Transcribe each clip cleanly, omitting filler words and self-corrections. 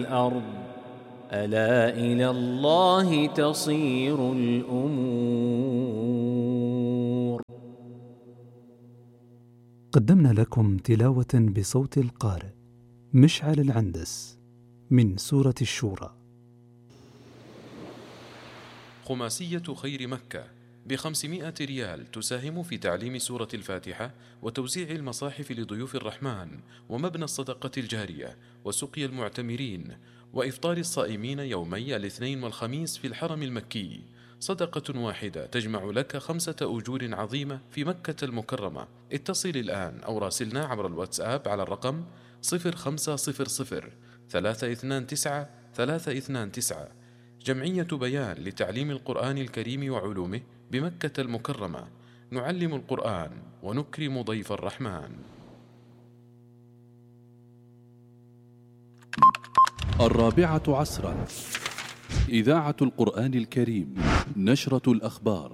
الأرض ألا إلى الله تصير الأمور. قدمنا لكم تلاوة بصوت القارئ مشعل العندس من سورة الشورى. خماسية خير مكة ب500 ريال تساهم في تعليم سورة الفاتحة وتوزيع المصاحف لضيوف الرحمن ومبنى الصدقة الجارية وسقي المعتمرين وإفطار الصائمين يومي الاثنين والخميس في الحرم المكي. صدقة واحدة تجمع لك 5 أجور عظيمة في مكة المكرمة. اتصل الآن أو راسلنا عبر الواتساب على الرقم 0500 329 329. جمعية بيان لتعليم القرآن الكريم وعلومه بمكة المكرمة. نعلم القرآن ونكرم ضيف الرحمن. 4 عصرا إذاعة القرآن الكريم. نشرة الأخبار.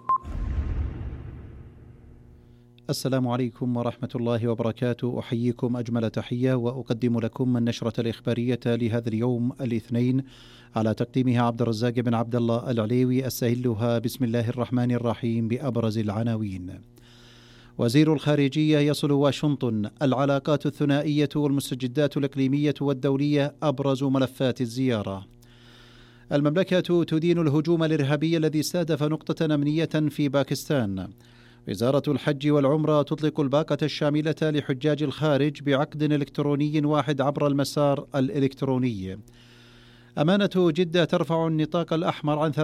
السلام عليكم ورحمة الله وبركاته. أحييكم أجمل تحية وأقدم لكم النشرة الإخبارية لهذا اليوم الاثنين على تقديمها عبد الرزاق بن عبد الله العليوي. أستهلها بسم الله الرحمن الرحيم بأبرز العناوين. وزير الخارجية يصل واشنطن. العلاقات الثنائية والمستجدات الإقليمية والدولية أبرز ملفات الزيارة. المملكة تدين الهجوم الإرهابي الذي استهدف نقطة أمنية في باكستان. وزارة الحج والعمرة تطلق الباقة الشاملة لحجاج الخارج بعقد إلكتروني واحد عبر المسار الإلكتروني. أمانة جدة ترفع النطاق الأحمر عن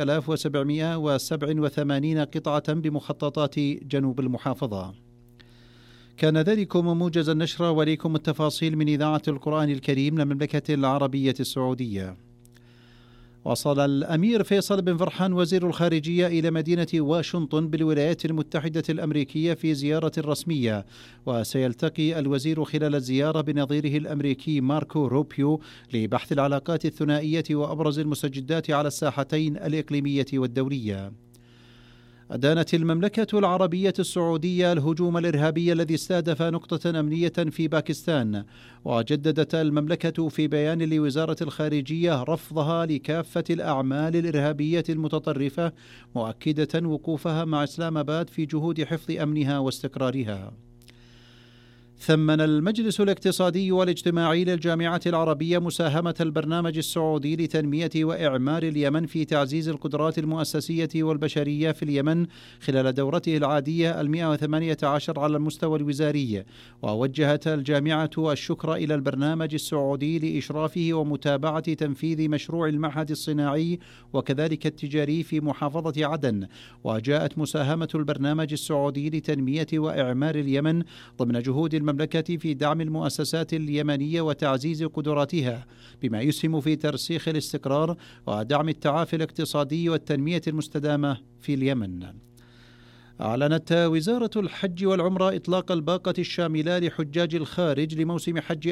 3787 قطعة بمخططات جنوب المحافظة. كان ذلكم موجز النشرة، وليكم التفاصيل من إذاعة القرآن الكريم للمملكة العربية السعودية. وصل الأمير فيصل بن فرحان وزير الخارجية إلى مدينة واشنطن بالولايات المتحدة الأمريكية في زيارة رسمية، وسيلتقي الوزير خلال الزيارة بنظيره الأمريكي ماركو روبيو لبحث العلاقات الثنائية وأبرز المستجدات على الساحتين الإقليمية والدولية. أدانت المملكة العربية السعودية الهجوم الإرهابي الذي استهدف نقطة أمنية في باكستان، وجددت المملكة في بيان لوزارة الخارجية رفضها لكافة الأعمال الإرهابية المتطرفة، مؤكدة وقوفها مع إسلام آباد في جهود حفظ أمنها واستقرارها. ثمن المجلس الاقتصادي والاجتماعي للجامعة العربية مساهمة البرنامج السعودي لتنمية وإعمار اليمن في تعزيز القدرات المؤسسية والبشرية في اليمن خلال دورته العادية 118 على المستوى الوزاري، ووجهت الجامعة الشكر إلى البرنامج السعودي لإشرافه ومتابعة تنفيذ مشروع المعهد الصناعي وكذلك التجاري في محافظة عدن. وجاءت مساهمة البرنامج السعودي لتنمية وإعمار اليمن ضمن جهود المملكة في دعم المؤسسات اليمنية وتعزيز قدراتها، بما يسهم في ترسيخ الاستقرار ودعم التعافي الاقتصادي والتنمية المستدامة في اليمن. أعلنت وزارة الحج والعمرة إطلاق الباقة الشاملة لحجاج الخارج لموسم حج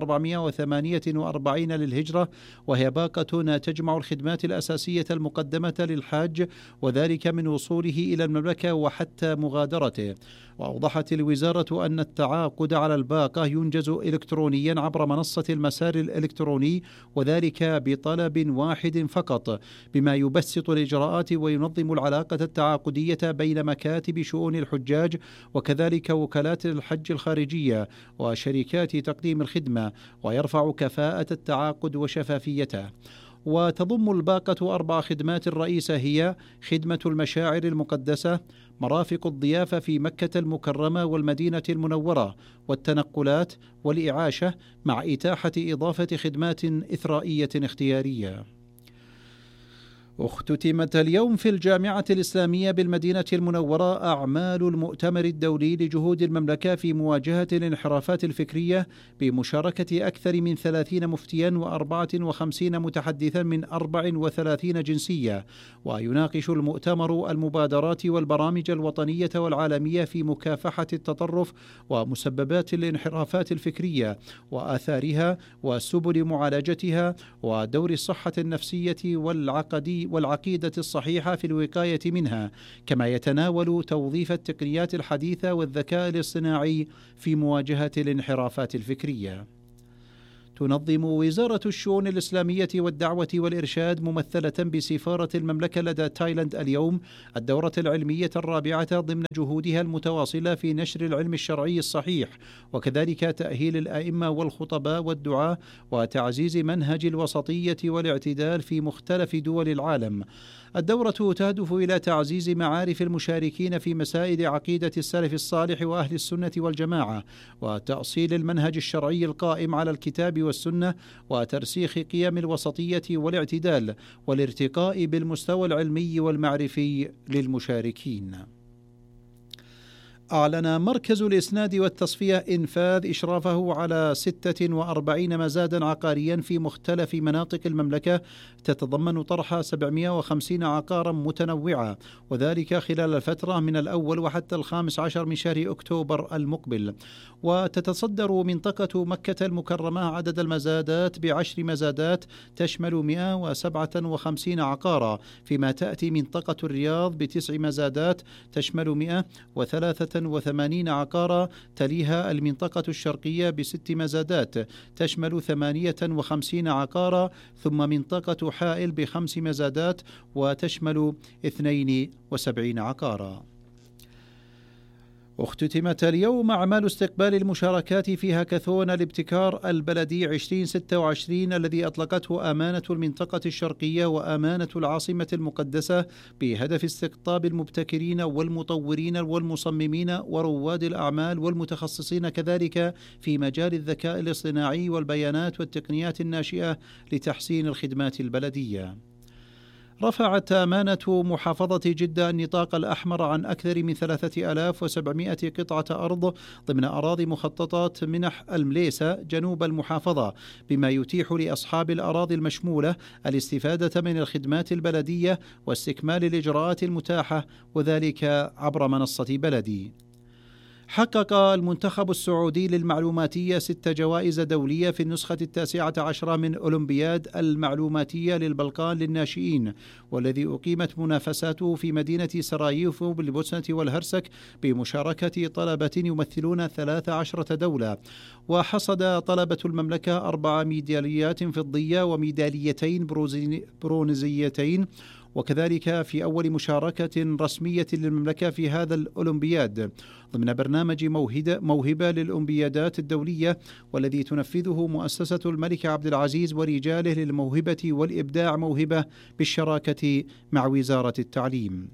1448 للهجرة، وهي باقة تجمع الخدمات الأساسية المقدمة للحاج، وذلك من وصوله إلى المملكة وحتى مغادرته. وأوضحت الوزارة أن التعاقد على الباقة ينجز إلكترونيا عبر منصة المسار الإلكتروني، وذلك بطلب واحد فقط، بما يبسط الإجراءات وينظم العلاقة التعاقدية بين مكاتب شؤون الحجاج وكذلك وكالات الحج الخارجية وشركات تقديم الخدمة، ويرفع كفاءة التعاقد وشفافيته. وتضم الباقة 4 خدمات رئيسة، هي خدمة المشاعر المقدسة، مرافق الضيافة في مكة المكرمة والمدينة المنورة، والتنقلات والإعاشة، مع إتاحة إضافة خدمات إثرائية اختيارية. اختتمت اليوم في الجامعة الإسلامية بالمدينة المنورة أعمال المؤتمر الدولي لجهود المملكة في مواجهة الانحرافات الفكرية بمشاركة أكثر من 30 مفتيا و54 متحدثا من 34 جنسية. ويناقش المؤتمر المبادرات والبرامج الوطنية والعالمية في مكافحة التطرف ومسببات الانحرافات الفكرية وآثارها وسبل معالجتها، ودور الصحة النفسية والعقيدة الصحيحة في الوقاية منها، كما يتناول توظيف التقنيات الحديثة والذكاء الاصطناعي في مواجهة الانحرافات الفكرية. تنظم وزارة الشؤون الإسلامية والدعوة والإرشاد ممثلة بسفارة المملكة لدى تايلاند اليوم الدورة العلمية الرابعة ضمن جهودها المتواصلة في نشر العلم الشرعي الصحيح، وكذلك تأهيل الأئمة والخطباء والدعاة وتعزيز منهج الوسطية والاعتدال في مختلف دول العالم. الدورة تهدف إلى تعزيز معارف المشاركين في مسائل عقيدة السلف الصالح وأهل السنة والجماعة، وتأصيل المنهج الشرعي القائم على الكتاب والسنة، وترسيخ قيم الوسطية والاعتدال، والارتقاء بالمستوى العلمي والمعرفي للمشاركين. أعلن مركز الإسناد والتصفية إنفاذ إشرافه على 46 مزادا عقاريا في مختلف مناطق المملكة تتضمن طرح 750 عقارا متنوعة، وذلك خلال الفترة من الأول وحتى 15 من شهر أكتوبر المقبل. وتتصدر منطقة مكة المكرمة عدد المزادات ب10 مزادات تشمل 157 عقارا، فيما تأتي منطقة الرياض ب9 مزادات تشمل 183 عقارا، تليها المنطقة الشرقية ب6 مزادات تشمل 58 عقارا، ثم منطقة حائل ب5 مزادات وتشمل 72 عقارا. اختتمت اليوم أعمال استقبال المشاركات في هاكاثون الابتكار البلدي 2026 الذي أطلقته أمانة المنطقة الشرقية وأمانة العاصمة المقدسة بهدف استقطاب المبتكرين والمطورين والمصممين ورواد الأعمال والمتخصصين كذلك في مجال الذكاء الاصطناعي والبيانات والتقنيات الناشئة لتحسين الخدمات البلدية. رفعت أمانة محافظة جدة النطاق الأحمر عن أكثر من 3700 قطعة أرض ضمن أراضي مخططات منح المليسة جنوب المحافظة، بما يتيح لأصحاب الأراضي المشمولة الاستفادة من الخدمات البلدية واستكمال الإجراءات المتاحة، وذلك عبر منصة بلدي. حقق المنتخب السعودي للمعلوماتية 6 جوائز دولية في النسخة 19 من أولمبياد المعلوماتية للبلقان للناشئين، والذي أقيمت منافساته في مدينة سراييفو بالبوسنة والهرسك بمشاركة طلبة يمثلون 13 دولة. وحصد طلبة المملكة 4 ميداليات فضية وميداليتين برونزيتين، وكذلك في أول مشاركة رسمية للمملكة في هذا الأولمبياد ضمن برنامج موهبة للأولمبيادات الدولية، والذي تنفذه مؤسسة الملك عبد العزيز ورجاله للموهبة والإبداع موهبة بالشراكة مع وزارة التعليم.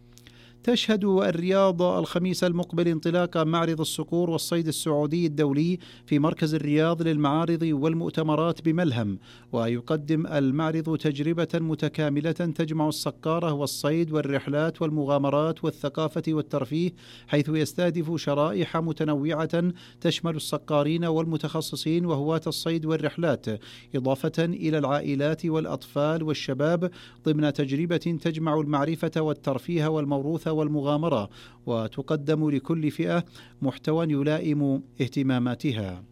تشهد الرياض الخميس المقبل انطلاق معرض الصقور والصيد السعودي الدولي في مركز الرياض للمعارض والمؤتمرات بملهم، ويقدم المعرض تجربة متكاملة تجمع الصقارة والصيد والرحلات والمغامرات والثقافة والترفيه، حيث يستهدف شرائح متنوعة تشمل الصقارين والمتخصصين وهواة الصيد والرحلات، إضافة إلى العائلات والأطفال والشباب، ضمن تجربة تجمع المعرفة والترفيه والموروث والمغامرة، وتقدم لكل فئة محتوى يلائم اهتماماتها.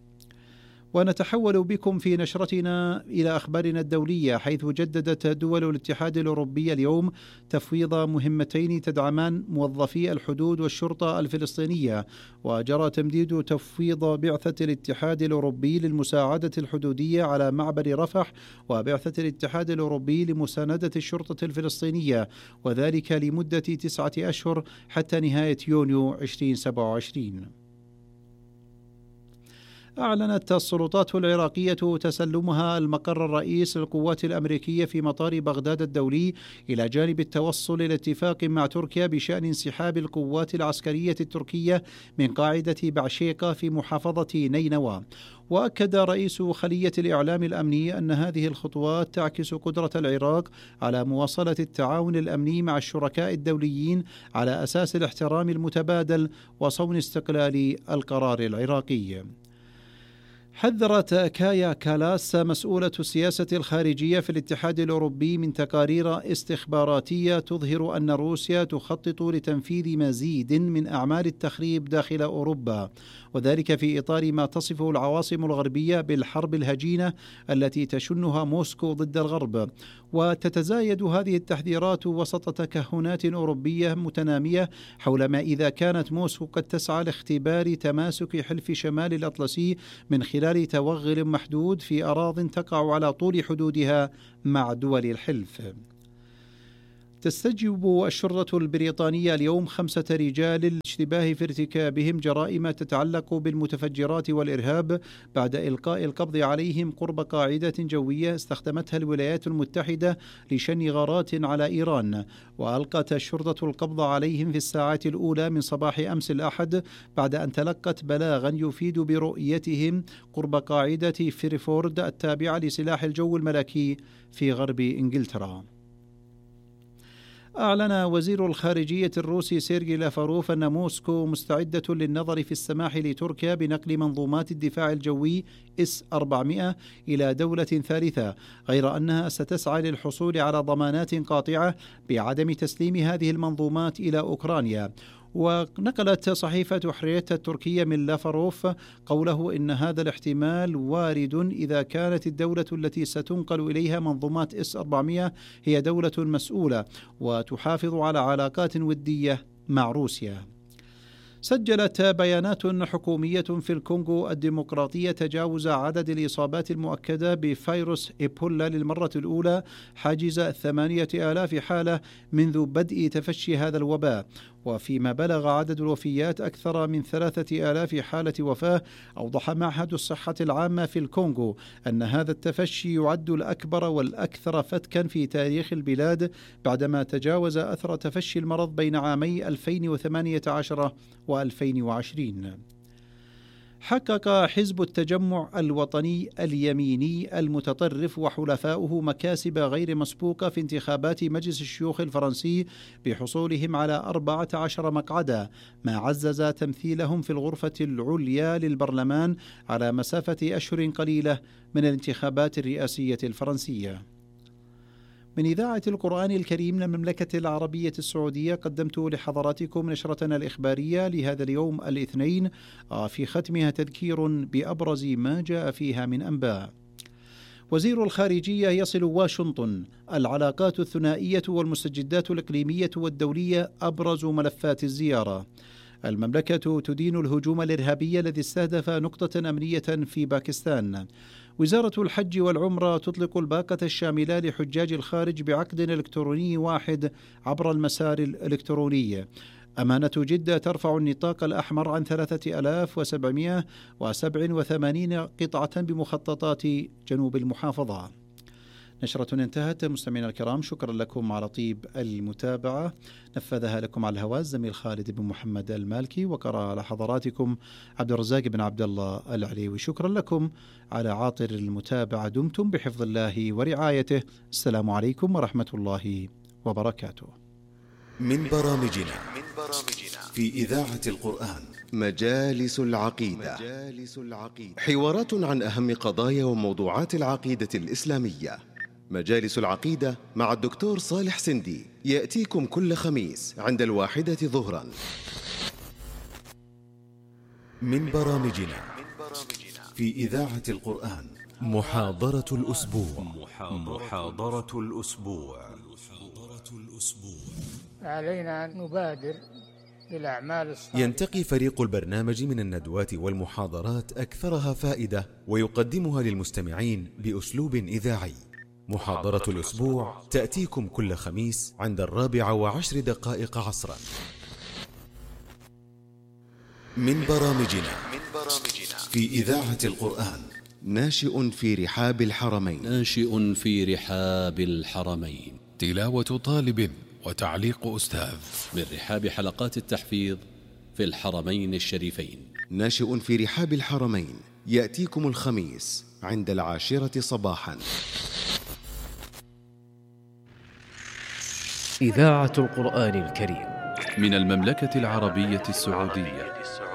ونتحول بكم في نشرتنا إلى أخبارنا الدولية، حيث جددت دول الاتحاد الأوروبي اليوم تفويض مهمتين تدعمان موظفي الحدود والشرطة الفلسطينية، وجرى تمديد تفويض بعثة الاتحاد الأوروبي للمساعدة الحدودية على معبر رفح وبعثة الاتحاد الأوروبي لمساندة الشرطة الفلسطينية، وذلك لمدة 9 أشهر حتى نهاية يونيو 2027. أعلنت السلطات العراقية تسلمها المقر الرئيس للقوات الأمريكية في مطار بغداد الدولي، إلى جانب التوصل إلى اتفاق مع تركيا بشأن انسحاب القوات العسكرية التركية من قاعدة بعشيقة في محافظة نينوى. وأكد رئيس خلية الإعلام الأمني أن هذه الخطوات تعكس قدرة العراق على مواصلة التعاون الأمني مع الشركاء الدوليين على أساس الاحترام المتبادل وصون استقلال القرار العراقي. حذرت كايا كالاس مسؤولة السياسة الخارجية في الاتحاد الأوروبي من تقارير استخباراتية تظهر أن روسيا تخطط لتنفيذ مزيد من أعمال التخريب داخل أوروبا، وذلك في إطار ما تصفه العواصم الغربية بالحرب الهجينة التي تشنها موسكو ضد الغرب. وتتزايد هذه التحذيرات وسط تكهنات أوروبية متنامية حول ما إذا كانت موسكو قد تسعى لاختبار تماسك حلف شمال الأطلسي من خلال خلال توغل محدود في أراضٍ تقع على طول حدودها مع دول الحلف. تستجوب الشرطة البريطانية اليوم 5 رجال للاشتباه في ارتكابهم جرائم تتعلق بالمتفجرات والإرهاب بعد إلقاء القبض عليهم قرب قاعدة جوية استخدمتها الولايات المتحدة لشن غارات على إيران. وألقت الشرطة القبض عليهم في الساعات الأولى من صباح أمس الأحد بعد أن تلقت بلاغا يفيد برؤيتهم قرب قاعدة فيرفورد التابعة لسلاح الجو الملكي في غرب إنجلترا. أعلن وزير الخارجية الروسي سيرجي لافاروف أن موسكو مستعدة للنظر في السماح لتركيا بنقل منظومات الدفاع الجوي S-400 إلى دولة ثالثة، غير أنها ستسعى للحصول على ضمانات قاطعة بعدم تسليم هذه المنظومات إلى أوكرانيا. ونقلت صحيفة حريت التركية من لافاروف قوله إن هذا الاحتمال وارد إذا كانت الدولة التي ستنقل إليها منظومات S-400 هي دولة مسؤولة وتحافظ على علاقات ودية مع روسيا. سجلت بيانات حكومية في الكونغو الديمقراطية تجاوز عدد الإصابات المؤكدة بفيروس إيبولا للمرة الأولى حاجز 8000 حالة منذ بدء تفشي هذا الوباء، وفيما بلغ عدد الوفيات أكثر من 3000 حالة وفاة. أوضح معهد الصحة العامة في الكونغو أن هذا التفشي يعد الأكبر والأكثر فتكا في تاريخ البلاد بعدما تجاوز أثر تفشي المرض بين عامي 2018 و2020. حقق حزب التجمع الوطني اليميني المتطرف وحلفاؤه مكاسب غير مسبوقة في انتخابات مجلس الشيوخ الفرنسي بحصولهم على 14 مقعدا، ما عزز تمثيلهم في الغرفة العليا للبرلمان على مسافة أشهر قليلة من الانتخابات الرئاسية الفرنسية. من إذاعة القرآن الكريم للمملكة العربية السعودية قدمت لحضراتكم نشرتنا الإخبارية لهذا اليوم الاثنين، في ختمها تذكير بأبرز ما جاء فيها من أنباء. وزير الخارجية يصل واشنطن، العلاقات الثنائية والمستجدات الإقليمية والدولية أبرز ملفات الزيارة. المملكة تدين الهجوم الإرهابي الذي استهدف نقطة أمنية في باكستان. وزارة الحج والعمرة تطلق الباقة الشاملة لحجاج الخارج بعقد إلكتروني واحد عبر المسار الإلكتروني. أمانة جدة ترفع النطاق الأحمر عن 3787 قطعة بمخططات جنوب المحافظة. نشرة انتهت. مستمعينا الكرام، شكرا لكم على طيب المتابعة. نفذها لكم على الهواء الزميل خالد بن محمد المالكي، وقرأ على حضراتكم عبد الرزاق بن عبد الله العليوي. شكرا لكم على عاطر المتابعة. دمتم بحفظ الله ورعايته. السلام عليكم ورحمة الله وبركاته. من برامجنا في إذاعة القرآن مجالس العقيدة، حوارات عن أهم قضايا وموضوعات العقيدة الإسلامية. مجالس العقيدة مع الدكتور صالح سندي يأتيكم كل خميس عند 13:00 ظهرا. من برامجنا في إذاعة القرآن محاضرة الأسبوع. علينا أن نبادر بالأعمال الصالحة. ينتقي فريق البرنامج من الندوات والمحاضرات أكثرها فائدة ويقدمها للمستمعين بأسلوب إذاعي. محاضرة الأسبوع تأتيكم كل خميس عند 4:10 عصرا. من برامجنا في إذاعة القرآن ناشئ في رحاب الحرمين. تلاوة طالب وتعليق أستاذ من رحاب حلقات التحفيظ في الحرمين الشريفين. ناشئ في رحاب الحرمين يأتيكم الخميس عند 10:00 صباحا. إذاعة القرآن الكريم من المملكة العربية السعودية.